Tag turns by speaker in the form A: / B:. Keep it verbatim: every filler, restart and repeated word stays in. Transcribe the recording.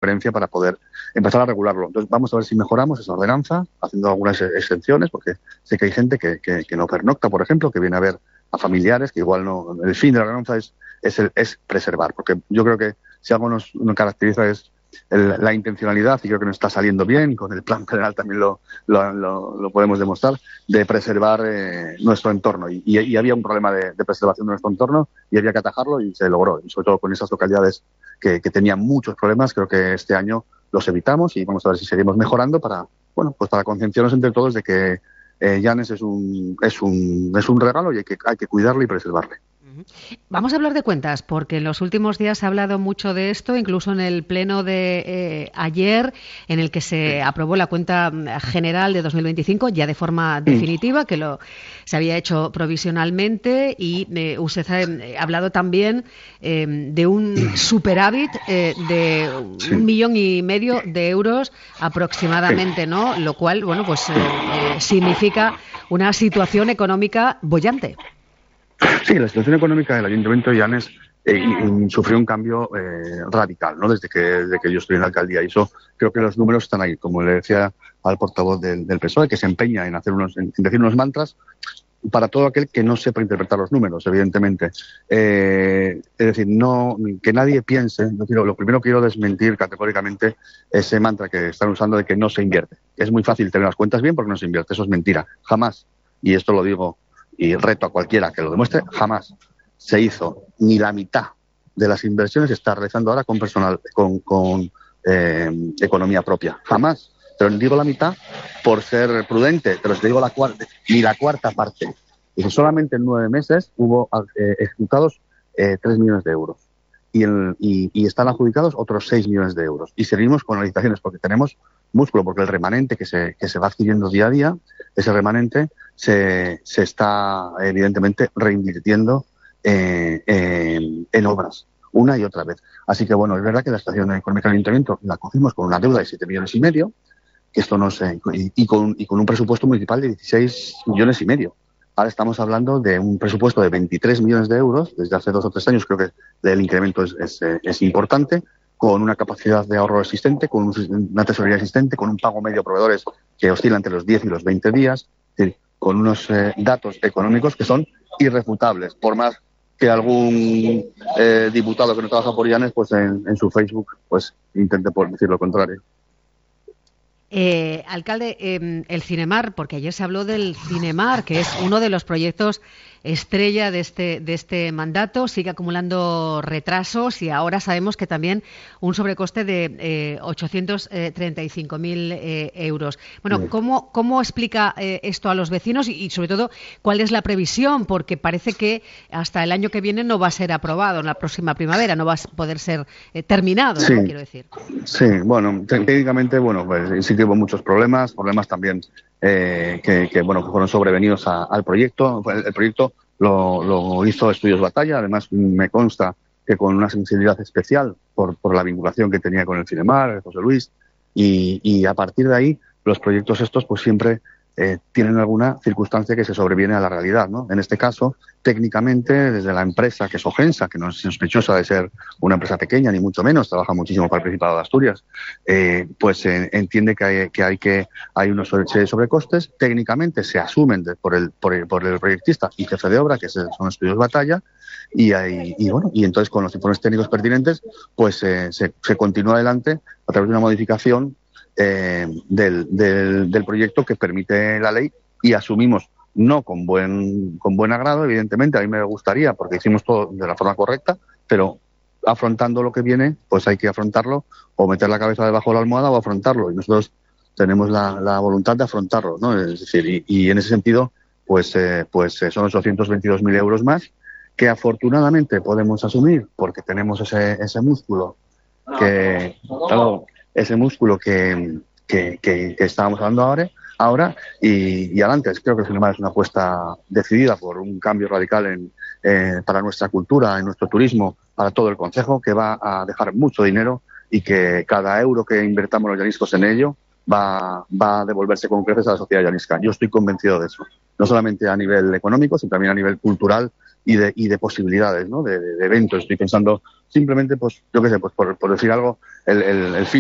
A: referencia para poder empezar a regularlo. Entonces vamos a ver si mejoramos esa ordenanza, haciendo algunas exenciones, porque sé que hay gente que, que, que no pernocta, por ejemplo, que viene a ver a familiares, que igual no. El fin de la ordenanza es, es, el, es preservar, porque yo creo que si algo nos, nos caracteriza es el, la intencionalidad, y creo que nos está saliendo bien, con el plan general también lo, lo, lo, lo podemos demostrar, de preservar eh, nuestro entorno. Y, y, y había un problema de, de preservación de nuestro entorno y había que atajarlo y se logró. Y sobre todo con esas localidades que, que tenían muchos problemas, creo que este año los evitamos y vamos a ver si seguimos mejorando para, bueno, pues para concienciarnos entre todos de que eh, Llanes es un, es un, es un regalo y hay que, hay que cuidarlo y preservarlo.
B: Vamos a hablar de cuentas, porque en los últimos días se ha hablado mucho de esto, incluso en el pleno de eh, ayer, en el que se aprobó la cuenta general de dos mil veinticinco, ya de forma definitiva, que lo se había hecho provisionalmente, y eh, usted ha hablado también eh, de un superávit eh, de
A: Sí.
B: un millón y medio de euros aproximadamente, ¿no? Lo cual, bueno, pues eh, eh, significa una situación económica boyante.
A: Sí, la situación económica del Ayuntamiento de Llanes eh, y, y sufrió un cambio eh, radical, ¿no? Desde que, desde que yo estoy en la alcaldía. Y eso creo que los números están ahí, como le decía al portavoz del, del P S O E, que se empeña en hacer unos, en, en decir unos mantras para todo aquel que no sepa interpretar los números, evidentemente. Eh, es decir, no que nadie piense, no quiero, lo primero quiero desmentir categóricamente ese mantra que están usando de que no se invierte. Es muy fácil tener las cuentas bien porque no se invierte, eso es mentira. Jamás, y esto lo digo y reto a cualquiera que lo demuestre, jamás se hizo ni la mitad de las inversiones que está realizando ahora con personal, con, con eh, economía propia. Jamás. Pero digo la mitad por ser prudente, pero os digo la cuarta, ni la cuarta parte. Y solamente en nueve meses hubo eh, ejecutados eh, tres millones de euros. Y, el, y, y están adjudicados otros seis millones de euros. Y seguimos con las licitaciones porque tenemos músculo, porque el remanente que se, que se va adquiriendo día a día, ese remanente se, se está evidentemente reinvirtiendo eh, en, en obras, una y otra vez. Así que bueno, es verdad que la situación económica del Ayuntamiento la cogimos con una deuda de siete millones y medio, que esto no sé, y, y, con, y con un presupuesto municipal de dieciséis millones y medio. Ahora estamos hablando de un presupuesto de veintitrés millones de euros, desde hace dos o tres años creo que el incremento es, es, es importante, con una capacidad de ahorro existente, con un, una tesorería existente, con un pago medio a proveedores que oscila entre los diez y los veinte días, es decir, con unos eh, datos económicos que son irrefutables, por más que algún eh, diputado que no trabaja por Llanes, pues en, en su Facebook pues intente por decir lo contrario.
B: Eh, alcalde, eh, el Cinemar, porque ayer se habló del Cinemar, que es uno de los proyectos estrella de este de este mandato, sigue acumulando retrasos y ahora sabemos que también un sobrecoste de eh, ochocientos treinta y cinco mil eh, euros. Bueno, ¿cómo, cómo explica eh, esto a los vecinos y, y sobre todo cuál es la previsión? Porque parece que hasta el año que viene no va a ser aprobado, en la próxima primavera, no va a poder ser eh, terminado,
A: sí,
B: ¿no? Quiero decir.
A: Sí, bueno, técnicamente, bueno, pues sí que hubo muchos problemas, problemas también eh, que, que, bueno, que fueron sobrevenidos a, al proyecto. El, el proyecto lo, lo hizo Estudios Batalla, además me consta que con una sensibilidad especial por, por la vinculación que tenía con el Cinemar, José Luis, y, y a partir de ahí los proyectos estos pues siempre eh, tienen alguna circunstancia que se sobreviene a la realidad, ¿no? En este caso, técnicamente, desde la empresa que es Ogensa, que no es sospechosa de ser una empresa pequeña, ni mucho menos, trabaja muchísimo para el Principado de Asturias, eh, pues eh, entiende que hay que hay que hay unos sobre, sobrecostes, técnicamente se asumen de, por, el, por el por el proyectista y jefe de obra, que son Estudios Batalla, y hay, y bueno, y entonces con los informes técnicos pertinentes, pues eh, se, se continúa adelante a través de una modificación Eh, del, del, del proyecto que permite la ley y asumimos, no con buen con buen agrado, evidentemente, a mí me gustaría, porque hicimos todo de la forma correcta, pero afrontando lo que viene, pues hay que afrontarlo o meter la cabeza debajo de la almohada o afrontarlo, y nosotros tenemos la, la voluntad de afrontarlo, ¿no? Es decir, y, y en ese sentido, pues, eh, pues eh, son ochocientos veintidós mil euros más que afortunadamente podemos asumir porque tenemos ese, ese músculo que... Claro, ese músculo que, que, que, que estábamos hablando ahora, ahora y, y antes. Creo que el Cinemar es una apuesta decidida por un cambio radical en, eh, para nuestra cultura, en nuestro turismo, para todo el concejo, que va a dejar mucho dinero y que cada euro que invertamos los llaniscos en ello va, va a devolverse con creces a la sociedad llanisca. Yo estoy convencido de eso, no solamente a nivel económico, sino también a nivel cultural y de, y de posibilidades, ¿no? De, de, de eventos. Estoy pensando simplemente, pues, yo qué sé, pues por, por decir algo, el, el, el